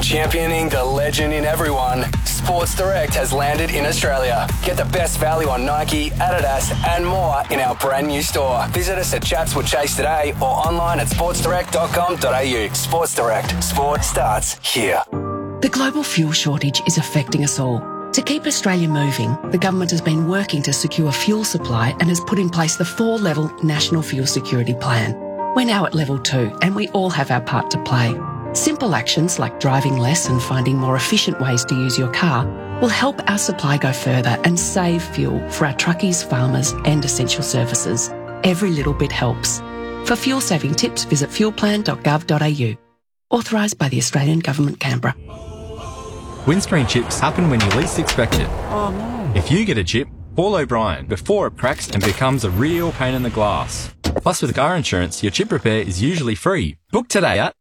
Championing the legend in everyone, Sports Direct has landed in Australia. Get the best value on Nike, Adidas and more in our brand new store. Visit us at Chatswood Chase today or online at sportsdirect.com.au. Sports Direct. Sport starts here. The global fuel shortage is affecting us all. To keep Australia moving, the government has been working to secure fuel supply and has put in place the 4-level National Fuel Security Plan. We're now at level 2 and we all have our part to play. Simple actions like driving less and finding more efficient ways to use your car will help our supply go further and save fuel for our truckies, farmers and essential services. Every little bit helps. For fuel saving tips, visit fuelplan.gov.au. Authorised by the Australian Government, Canberra. Windscreen chips happen when you least expect it. Oh no. If you get a chip, call O'Brien before it cracks and becomes a real pain in the glass. Plus, with car insurance, your chip repair is usually free. Book today at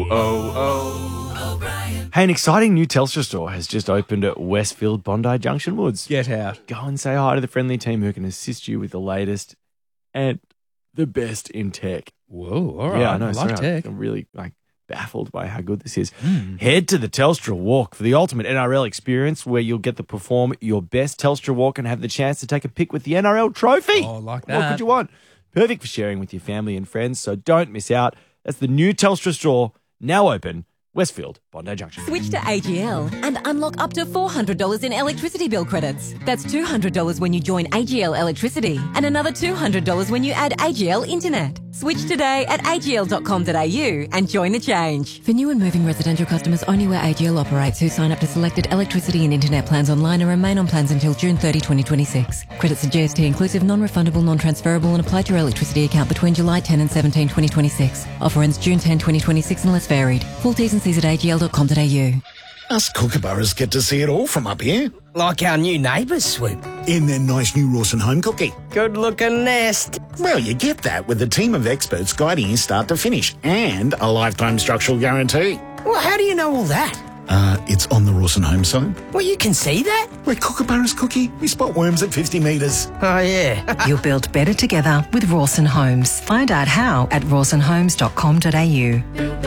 O'Brien. Hey, an exciting new Telstra store has just opened at Westfield Bondi Junction Woods. Get out. Go and say hi to the friendly team who can assist you with the latest and the best in tech. Whoa, all right. Yeah, I know. I like tech. I'm really baffled by how good this is. Head to the Telstra Walk for the ultimate NRL experience where you'll get to perform your best Telstra Walk and have the chance to take a pic with the NRL trophy. Oh, like that. What could you want? Perfect for sharing with your family and friends, so don't miss out. That's the new Telstra store, now open, Westfield, Bondi Junction. Switch to AGL and unlock up to $400 in electricity bill credits. That's $200 when you join AGL Electricity and another $200 when you add AGL Internet. Switch today at agl.com.au and join the change. For new and moving residential customers only where AGL operates who sign up to selected electricity and internet plans online and remain on plans until June 30, 2026. Credits are GST inclusive, non-refundable, non-transferable and apply to your electricity account between July 10 and 17, 2026. Offer ends June 10, 2026 unless varied. Full T's and C's at agl.com.au. Us kookaburras get to see it all from up here. Like our new neighbours, Swoop. In their nice new Rawson home cookie. Good-looking nest. Well, you get that with a team of experts guiding you start to finish and a lifetime structural guarantee. Well, how do you know all that? It's on the Rawson home site. Well, you can see that? Where kookaburras cookie, we spot worms at 50 metres. Oh, yeah. You'll build better together with Rawson Homes. Find out how at rawsonhomes.com.au.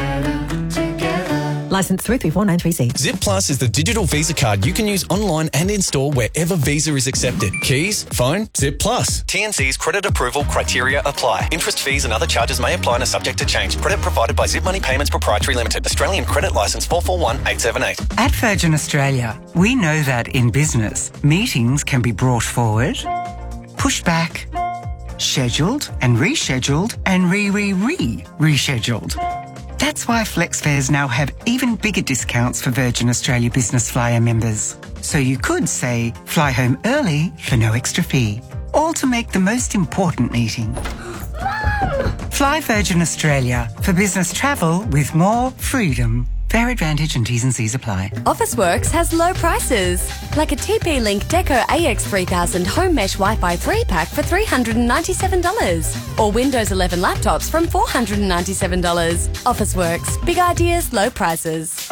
Licence 334936. Zip Plus is the digital Visa card you can use online and in-store wherever Visa is accepted. Keys, phone, Zip Plus. TNC's credit approval criteria apply. Interest, fees and other charges may apply and are subject to change. Credit provided by Zip Money Payments Proprietary Limited. Australian Credit Licence 441878. At Virgin Australia, we know that in business, meetings can be brought forward, pushed back, scheduled and rescheduled and rescheduled. That's why Flex Fares now have even bigger discounts for Virgin Australia Business Flyer members. So you could say, fly home early for no extra fee. All to make the most important meeting. Fly Virgin Australia for business travel with more freedom. Fair advantage and T's and C's apply. Officeworks has low prices. Like a TP-Link Deco AX3000 Home Mesh Wi-Fi 3-pack for $397. Or Windows 11 laptops from $497. Officeworks. Big ideas, low prices.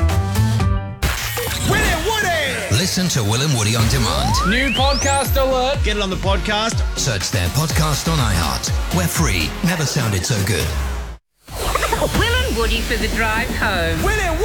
Will and Woody! Listen to Will and Woody on demand. New podcast alert. Get it on the podcast. Search their podcast on iHeart. We're free. Never sounded so good. Will and Woody for the drive home. Will and